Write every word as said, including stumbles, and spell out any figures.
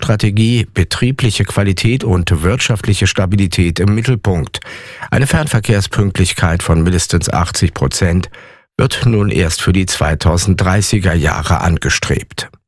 Strategie betriebliche Qualität und wirtschaftliche Stabilität im Mittelpunkt. Eine Fernverkehrspünktlichkeit von mindestens achtzig Prozent wird nun erst für die zweitausenddreißiger Jahre angestrebt.